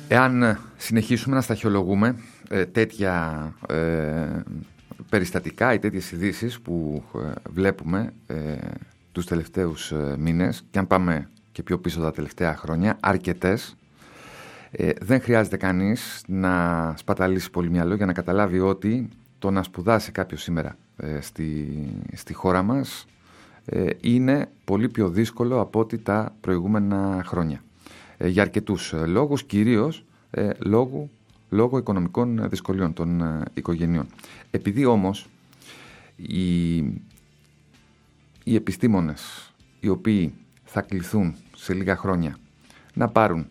Εάν συνεχίσουμε να σταχυολογούμε τέτοια περιστατικά ή τέτοιες ειδήσεις που βλέπουμε τους τελευταίους μήνες, και αν πάμε και πιο πίσω τα τελευταία χρόνια, αρκετές, δεν χρειάζεται κανείς να σπαταλήσει πολύ μυαλό για να καταλάβει ότι το να σπουδάσει κάποιος σήμερα στη χώρα μας είναι πολύ πιο δύσκολο από ό,τι τα προηγούμενα χρόνια. Για αρκετούς λόγους, κυρίως λόγω οικονομικών δυσκολιών των οικογενειών. Επειδή όμως οι επιστήμονες, οι οποίοι θα κληθούν σε λίγα χρόνια να πάρουν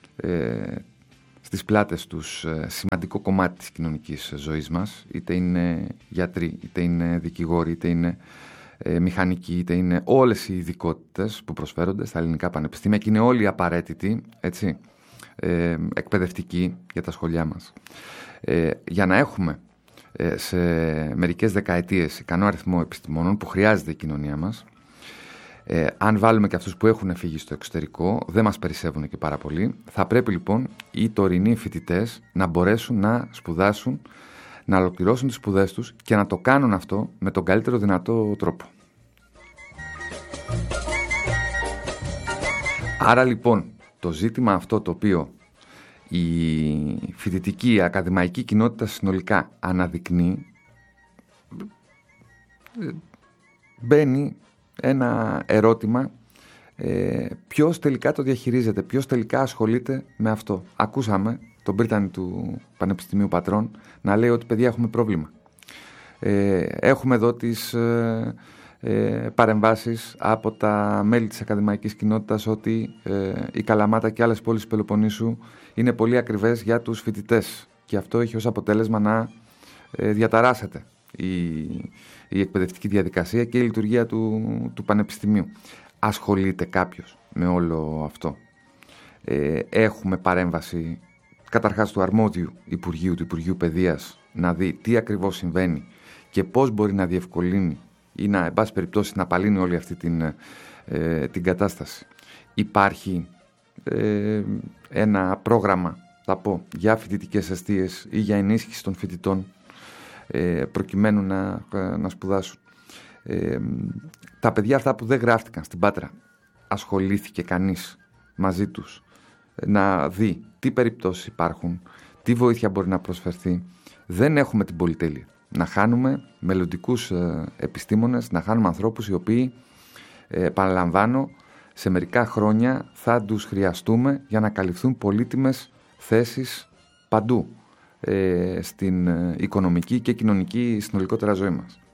στις πλάτες τους σημαντικό κομμάτι της κοινωνικής ζωής μας, είτε είναι γιατροί, είτε είναι δικηγόροι, είτε είναι μηχανικοί, είτε είναι όλες οι ειδικότητες που προσφέρονται στα ελληνικά πανεπιστήμια και είναι όλοι απαραίτητοι, έτσι, εκπαιδευτικοί για τα σχολιά μας. Για να έχουμε σε μερικές δεκαετίες ικανό αριθμό επιστημόνων που χρειάζεται η κοινωνία μας, αν βάλουμε και αυτούς που έχουν φύγει στο εξωτερικό, δεν μας περισσεύουν και πάρα πολύ. Θα πρέπει λοιπόν οι τωρινοί φοιτητές να μπορέσουν να σπουδάσουν, να ολοκληρώσουν τις σπουδές τους και να το κάνουν αυτό με τον καλύτερο δυνατό τρόπο. Άρα λοιπόν το ζήτημα αυτό το οποίο η φοιτητική, η ακαδημαϊκή κοινότητα συνολικά αναδεικνύει, μπαίνει ένα ερώτημα, ποιος τελικά το διαχειρίζεται, ποιος τελικά ασχολείται με αυτό. Ακούσαμε τον πρίτανη του Πανεπιστημίου Πατρών να λέει ότι παιδιά έχουμε πρόβλημα. Έχουμε εδώ τις παρεμβάσεις από τα μέλη της ακαδημαϊκής κοινότητας ότι η Καλαμάτα και άλλες πόλεις Πελοποννήσου είναι πολύ ακριβές για τους φοιτητές και αυτό έχει ως αποτέλεσμα να διαταράσσεται η εκπαιδευτική διαδικασία και η λειτουργία του Πανεπιστημίου. Ασχολείται κάποιος με όλο αυτό? Έχουμε παρέμβαση καταρχάς του αρμόδιου Υπουργείου, του Υπουργείου Παιδείας, να δει τι ακριβώς συμβαίνει και πώς μπορεί να διευκολύνει ή να, εν πάση περιπτώσει, να απαλύνει όλη αυτή την κατάσταση. Υπάρχει ένα πρόγραμμα, θα πω, για φοιτητικές εστίες ή για ενίσχυση των φοιτητών προκειμένου να σπουδάσουν. Τα παιδιά αυτά που δεν γράφτηκαν στην Πάτρα, ασχολήθηκε κανείς μαζί τους να δει τι περιπτώσεις υπάρχουν, τι βοήθεια μπορεί να προσφερθεί? Δεν έχουμε την πολυτέλεια να χάνουμε μελλοντικούς επιστήμονες, να χάνουμε ανθρώπους οι οποίοι, παραλαμβάνω, σε μερικά χρόνια θα τους χρειαστούμε για να καλυφθούν πολύτιμες θέσεις παντού στην οικονομική και κοινωνική συνολικότερα ζωή μας.